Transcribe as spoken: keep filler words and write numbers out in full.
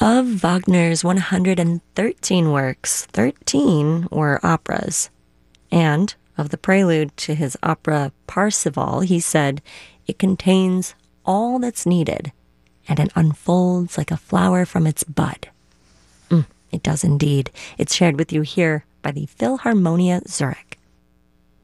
Of Wagner's one hundred thirteen works, thirteen were operas. And of the prelude to his opera Parsifal, he said, "It contains all that's needed, and it unfolds like a flower from its bud." Mm, it does indeed. It's shared with you here by the Philharmonia Zurich.